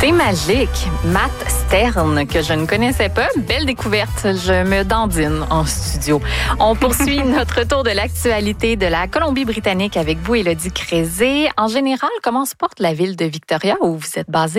C'est magique. Matt Stern, que je ne connaissais pas. Belle découverte. Je me dandine en studio. On poursuit notre tour de l'actualité de la Colombie-Britannique avec vous, Élodie Crézé. En général, comment se porte la ville de Victoria où vous êtes basée?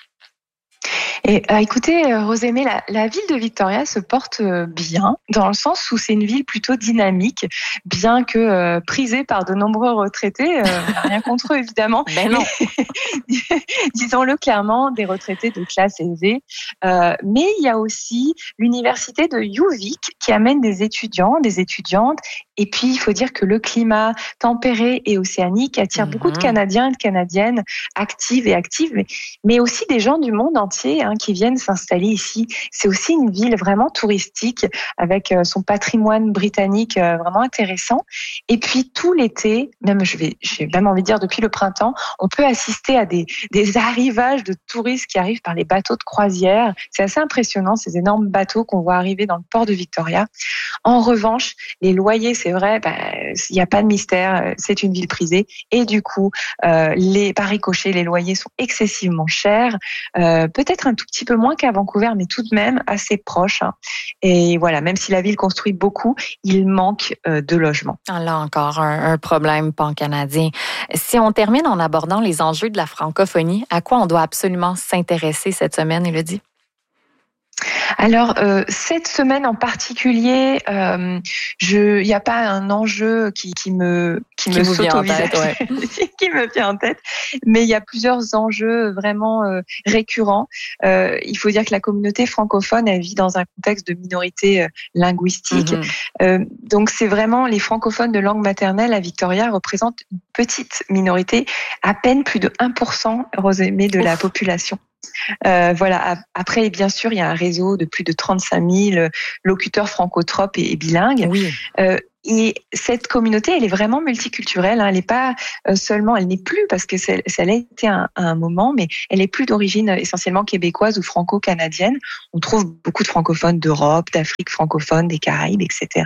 Écoutez, Rosémée, la ville de Victoria se porte bien, dans le sens où c'est une ville plutôt dynamique, bien que prisée par de nombreux retraités. Rien contre eux, évidemment. Ben non. Disons-le clairement, des retraités de classe aisée. Mais il y a aussi l'université de UVic qui amène des étudiants, des étudiantes. Et puis, il faut dire que le climat tempéré et océanique attire beaucoup de Canadiens et de Canadiennes actives, mais aussi des gens du monde entier qui viennent s'installer ici. C'est aussi une ville vraiment touristique avec son patrimoine britannique vraiment intéressant. Et puis tout l'été, même j'ai même envie de dire depuis le printemps, on peut assister à des arrivages de touristes qui arrivent par les bateaux de croisière. C'est assez impressionnant, ces énormes bateaux qu'on voit arriver dans le port de Victoria. En revanche, les loyers, c'est vrai, il n'y a pas de mystère, c'est une ville prisée. Et du coup, par ricochet, les loyers sont excessivement chers. Peut-être un tout petit peu moins qu'à Vancouver, mais tout de même assez proche. Et voilà, même si la ville construit beaucoup, il manque de logements. Là encore, un problème pan-canadien. Si on termine en abordant les enjeux de la francophonie, à quoi on doit absolument s'intéresser cette semaine, Élodie? Alors, cette semaine en particulier, il n'y a pas un enjeu qui me saute au visage, qui me vient en tête, mais il y a plusieurs enjeux vraiment récurrents. Il faut dire que la communauté francophone, elle vit dans un contexte de minorité linguistique. Donc, c'est vraiment les francophones de langue maternelle à Victoria représentent une petite minorité, à peine plus de 1%, Rosémée, de la population. Voilà. Après, bien sûr, il y a un réseau de plus de 35 000 locuteurs francotropes et bilingues. Oui. Et cette communauté, elle est vraiment multiculturelle. Elle n'est pas seulement, elle n'est plus parce que ça l'a été à un moment, mais elle est plus d'origine essentiellement québécoise ou franco-canadienne. On trouve beaucoup de francophones d'Europe, d'Afrique francophone, des Caraïbes, etc.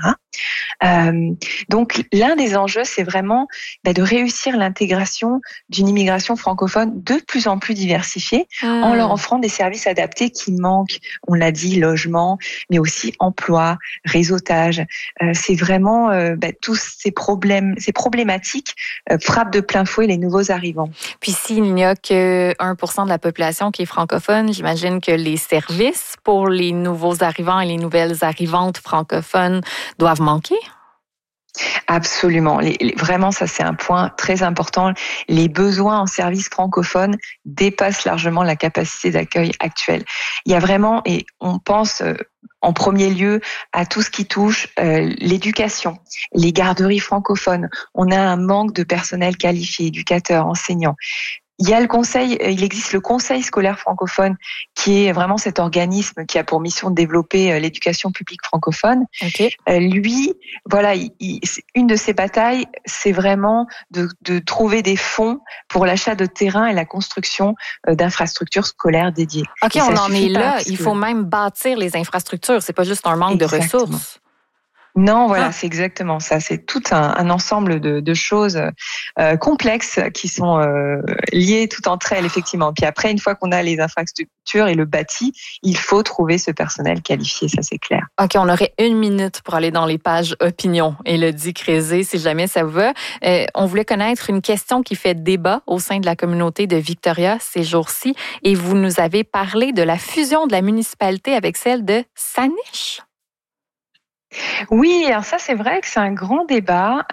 Donc, l'un des enjeux, c'est vraiment de réussir l'intégration d'une immigration francophone de plus en plus diversifiée, en leur offrant des services adaptés qui manquent. On l'a dit, logement, mais aussi emploi, réseautage. C'est vraiment tous ces problématiques frappent de plein fouet les nouveaux arrivants. Puis s'il n'y a que 1% de la population qui est francophone, j'imagine que les services pour les nouveaux arrivants et les nouvelles arrivantes francophones doivent manquer? Absolument. Vraiment, ça, c'est un point très important. Les besoins en services francophones dépassent largement la capacité d'accueil actuelle. Il y a vraiment, et on pense en premier lieu à tout ce qui touche l'éducation, les garderies francophones. On a un manque de personnel qualifié, éducateurs, enseignants. Il existe le Conseil scolaire francophone qui est vraiment cet organisme qui a pour mission de développer l'éducation publique francophone. Okay. Lui, voilà, une de ses batailles, c'est vraiment de trouver des fonds pour l'achat de terrains et la construction d'infrastructures scolaires dédiées. OK, on en est là. Il faut même bâtir les infrastructures. C'est pas juste un manque de ressources. Non, voilà, c'est exactement ça. C'est tout un ensemble de choses complexes qui sont liées tout entre elles, effectivement. Puis après, une fois qu'on a les infrastructures et le bâti, il faut trouver ce personnel qualifié, ça c'est clair. OK, on aurait 1 minute pour aller dans les pages opinion. Élodie Crézé, si jamais ça vous va. On voulait connaître une question qui fait débat au sein de la communauté de Victoria ces jours-ci. Et vous nous avez parlé de la fusion de la municipalité avec celle de Saanich. Oui, alors ça c'est vrai que c'est un grand débat.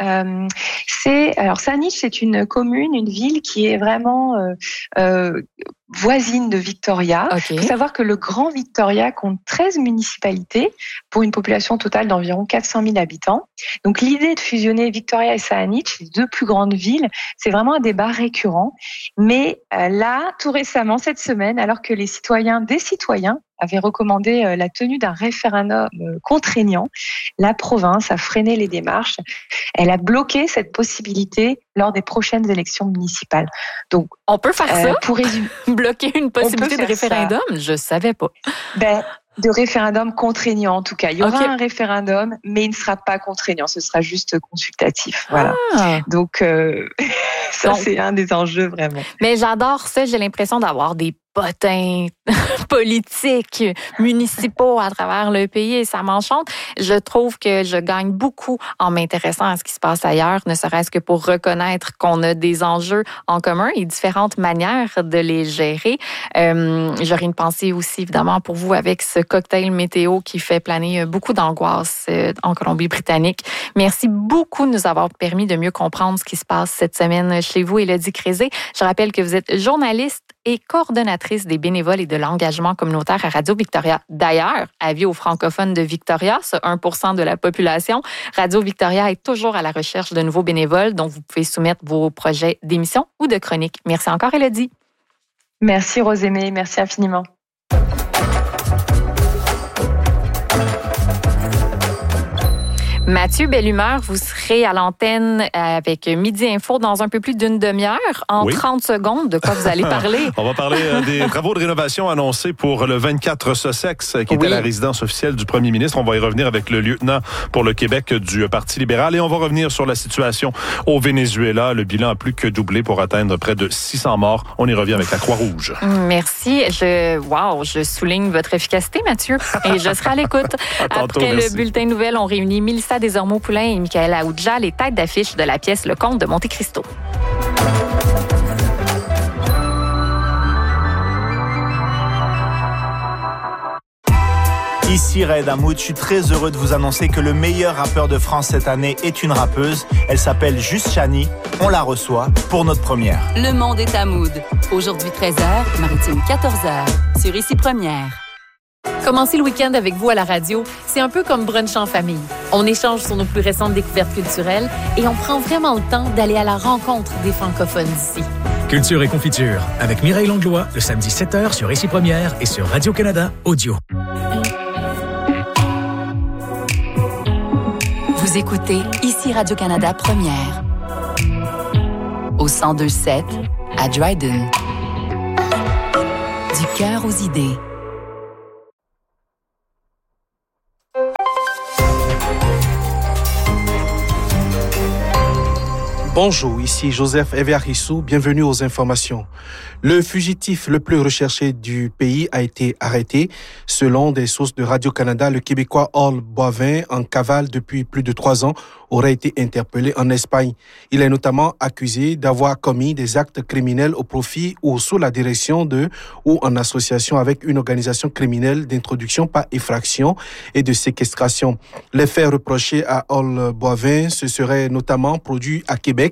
Saanich, c'est une commune, une ville qui est vraiment voisine de Victoria. Okay. Il faut savoir que le Grand Victoria compte 13 municipalités pour une population totale d'environ 400 000 habitants. Donc l'idée de fusionner Victoria et Saanich, les deux plus grandes villes, c'est vraiment un débat récurrent. Mais là, tout récemment, cette semaine, alors que des citoyens avait recommandé la tenue d'un référendum contraignant, la province a freiné les démarches. Elle a bloqué cette possibilité lors des prochaines élections municipales. Donc, on peut faire ça? Pour résumer, bloquer une possibilité de référendum? Ça. Je savais pas. De référendum contraignant, en tout cas. Il y aura un référendum, mais il ne sera pas contraignant. Ce sera juste consultatif. Voilà. Donc, c'est un des enjeux, vraiment. Mais j'adore ça. J'ai l'impression d'avoir des potins politiques, municipaux à travers le pays et ça m'enchante. Je trouve que je gagne beaucoup en m'intéressant à ce qui se passe ailleurs, ne serait-ce que pour reconnaître qu'on a des enjeux en commun et différentes manières de les gérer. J'aurais une pensée aussi, évidemment, pour vous avec ce cocktail météo qui fait planer beaucoup d'angoisse en Colombie-Britannique. Merci beaucoup de nous avoir permis de mieux comprendre ce qui se passe cette semaine chez vous, Élodie Crézé. Je rappelle que vous êtes journaliste et coordonnatrice des bénévoles et de l'engagement communautaire à Radio-Victoria. D'ailleurs, avis aux francophones de Victoria, ce 1% de la population, Radio-Victoria est toujours à la recherche de nouveaux bénévoles dont vous pouvez soumettre vos projets d'émission ou de chronique. Merci encore, Élodie. Merci, Rosémée. Merci infiniment. Mathieu Bellumeur, vous serez à l'antenne avec Midi Info dans un peu plus d'une demi-heure. En 30 secondes, de quoi vous allez parler? On va parler des travaux de rénovation annoncés pour le 24 Sussex, qui était la résidence officielle du premier ministre. On va y revenir avec le lieutenant pour le Québec du Parti libéral. Et on va revenir sur la situation au Venezuela. Le bilan a plus que doublé pour atteindre près de 600 morts. On y revient avec la Croix-Rouge. Merci. Je souligne votre efficacité, Mathieu. Et je serai à l'écoute. Après le bulletin de nouvelles, on réunit Mélissa Desormeaux-Poulain et Michaël Aoudja, les têtes d'affiche de la pièce Le Comte de Monte Cristo. Ici Red Hamoud, je suis très heureux de vous annoncer que le meilleur rappeur de France cette année est une rappeuse. Elle s'appelle Juste Chani. On la reçoit pour notre première. Le monde est à Mood. Aujourd'hui 13h, Maritime 14h, sur Ici Première. Commencer le week-end avec vous à la radio, c'est un peu comme brunch en famille. On échange sur nos plus récentes découvertes culturelles et on prend vraiment le temps d'aller à la rencontre des francophones d'ici. Culture et confiture, avec Mireille Langlois, le samedi 7h sur Ici Première et sur Radio-Canada Audio. Vous écoutez Ici Radio-Canada Première. Au 102.7, à Dryden. Du cœur aux idées. Bonjour, ici Joseph Eviarissou, bienvenue aux informations. Le fugitif le plus recherché du pays a été arrêté. Selon des sources de Radio-Canada, le Québécois Hall Boivin, en cavale depuis plus de 3 ans, aurait été interpellé en Espagne. Il est notamment accusé d'avoir commis des actes criminels au profit ou sous la direction de ou en association avec une organisation criminelle d'introduction par effraction et de séquestration. Les faits reprochés à Hall Boivin se seraient notamment produits à Québec,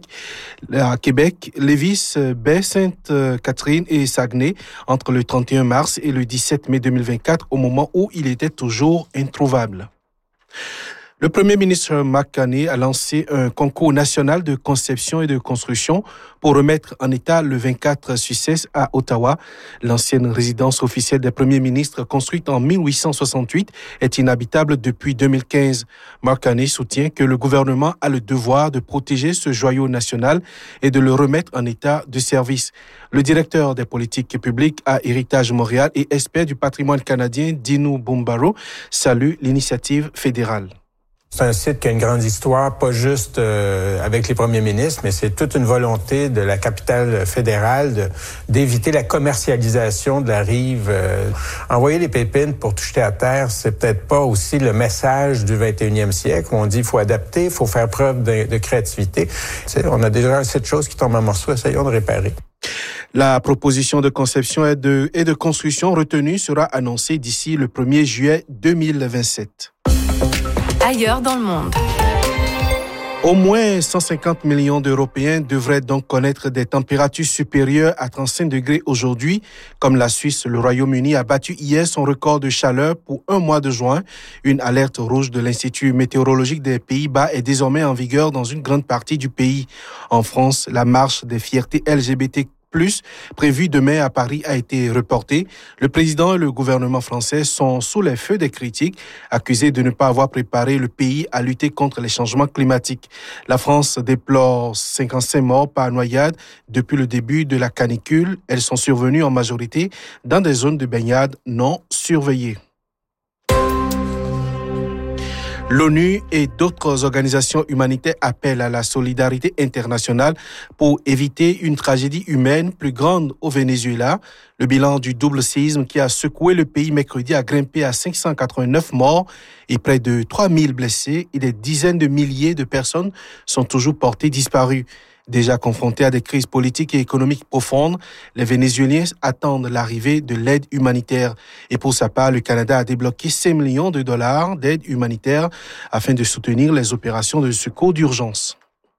Lévis, baie Sainte-Catherine et Saguenay entre le 31 mars et le 17 mai 2024, au moment où il était toujours introuvable. Le Premier ministre Mark Carney a lancé un concours national de conception et de construction pour remettre en état le 24 Sussex à Ottawa. L'ancienne résidence officielle des premiers ministres, construite en 1868, est inhabitable depuis 2015. Mark Carney soutient que le gouvernement a le devoir de protéger ce joyau national et de le remettre en état de service. Le directeur des politiques publiques à Héritage Montréal et expert du patrimoine canadien, Dino Bumbaro, salue l'initiative fédérale. C'est un site qui a une grande histoire, pas juste avec les premiers ministres, mais c'est toute une volonté de la capitale fédérale d'éviter la commercialisation de la rive. Envoyer les pépines pour tout jeter à terre, c'est peut-être pas aussi le message du 21e siècle où on dit qu'il faut adapter, il faut faire preuve de créativité. On a déjà assez de choses qui tombent en morceaux, essayons de réparer. La proposition de conception et de construction retenue sera annoncée d'ici le 1er juillet 2027. Ailleurs dans le monde. Au moins 150 millions d'Européens devraient donc connaître des températures supérieures à 35 degrés aujourd'hui. Comme la Suisse, le Royaume-Uni a battu hier son record de chaleur pour un mois de juin. Une alerte rouge de l'Institut météorologique des Pays-Bas est désormais en vigueur dans une grande partie du pays. En France, la marche des fiertés LGBT+, prévu demain à Paris, a été reporté. Le président et le gouvernement français sont sous les feux des critiques, accusés de ne pas avoir préparé le pays à lutter contre les changements climatiques. La France déplore 55 morts par noyade depuis le début de la canicule. Elles sont survenues en majorité dans des zones de baignade non surveillées. L'ONU et d'autres organisations humanitaires appellent à la solidarité internationale pour éviter une tragédie humaine plus grande au Venezuela. Le bilan du double séisme qui a secoué le pays mercredi a grimpé à 589 morts et près de 3000 blessés et des dizaines de milliers de personnes sont toujours portées disparues. Déjà confrontés à des crises politiques et économiques profondes, les Vénézuéliens attendent l'arrivée de l'aide humanitaire. Et pour sa part, le Canada a débloqué 5 millions de dollars d'aide humanitaire afin de soutenir les opérations de secours d'urgence.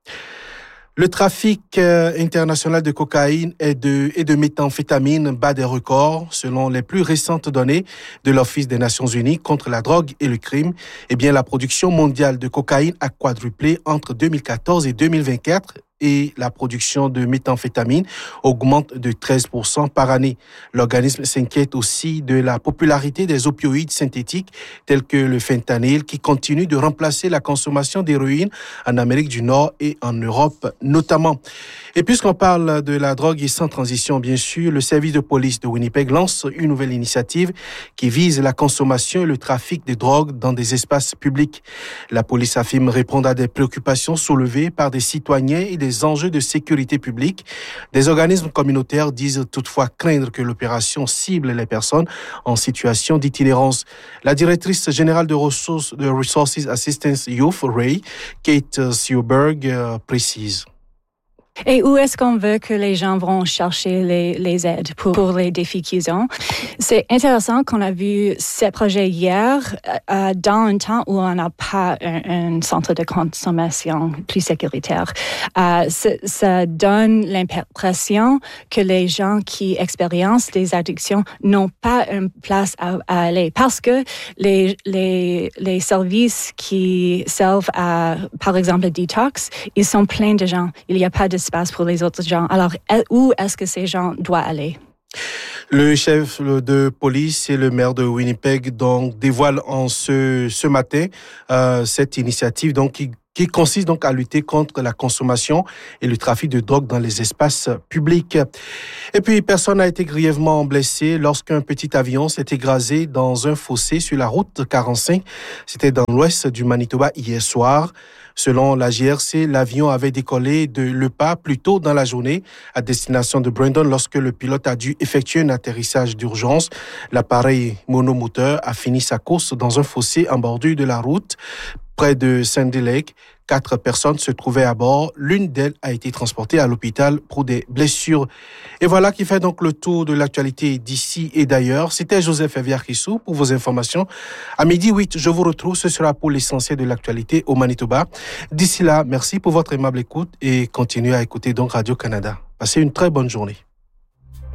Le trafic international de cocaïne et de méthamphétamine bat des records. Selon les plus récentes données de l'Office des Nations Unies contre la drogue et le crime, la production mondiale de cocaïne a quadruplé entre 2014 et 2024 et la production de méthamphétamine augmente de 13% par année. L'organisme s'inquiète aussi de la popularité des opioïdes synthétiques tels que le fentanyl qui continue de remplacer la consommation d'héroïne en Amérique du Nord et en Europe notamment. Et puisqu'on parle de la drogue et sans transition, bien sûr, le service de police de Winnipeg lance une nouvelle initiative qui vise la consommation et le trafic de drogue dans des espaces publics. La police affirme répondre à des préoccupations soulevées par des citoyens et des enjeux de sécurité publique. Des organismes communautaires disent toutefois craindre que l'opération cible les personnes en situation d'itinérance. La directrice générale de Resources Assistance Youth, Ray, Kate Seoberg, précise. Et où est-ce qu'on veut que les gens vont chercher les aides pour les défis qu'ils ont? C'est intéressant qu'on a vu ces projets hier dans un temps où on n'a pas un centre de consommation plus sécuritaire. Ça donne l'impression que les gens qui expérimentent des addictions n'ont pas une place à aller parce que les services qui servent à, par exemple, le detox, ils sont pleins de gens. Il n'y a pas d'espace pour les autres gens. Alors, où est-ce que ces gens doivent aller? Le chef de police et le maire de Winnipeg donc dévoilent ce matin cette initiative qui consiste donc à lutter contre la consommation et le trafic de drogue dans les espaces publics. Et puis, personne n'a été grièvement blessé lorsqu'un petit avion s'est écrasé dans un fossé sur la route 45. C'était dans l'ouest du Manitoba hier soir. Selon la GRC, l'avion avait décollé de Le Pas plus tôt dans la journée à destination de Brandon lorsque le pilote a dû effectuer un atterrissage d'urgence. L'appareil monomoteur a fini sa course dans un fossé en bordure de la route près de Sandy Lake. 4 personnes se trouvaient à bord. L'une d'elles a été transportée à l'hôpital pour des blessures. Et voilà qui fait donc le tour de l'actualité d'ici et d'ailleurs. C'était Joseph Eviarissou pour vos informations. À 12h08, je vous retrouve. Ce sera pour l'essentiel de l'actualité au Manitoba. D'ici là, merci pour votre aimable écoute et continuez à écouter donc Radio-Canada. Passez une très bonne journée.